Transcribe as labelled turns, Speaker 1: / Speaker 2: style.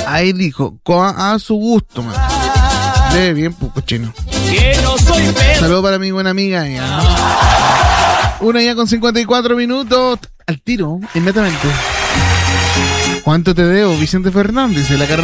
Speaker 1: Ahí dijo, a su gusto, man. Debe bien, pues, cochino. Saludos para mi buena amiga. Ya. 1:54 minutos. Al tiro, inmediatamente. ¿Cuánto te debo, Vicente Fernández? De la carne